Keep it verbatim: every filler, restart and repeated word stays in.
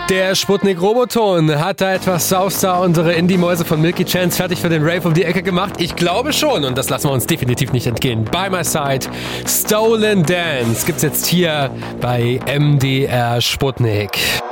Der Sputnik-Roboton hat da etwas Saustar unsere Indie-Mäuse von Milky Chance fertig für den Rave um die Ecke gemacht. Ich glaube schon und das lassen wir uns definitiv nicht entgehen. By My Side, Stolen Dance gibt's jetzt hier bei M D R Sputnik.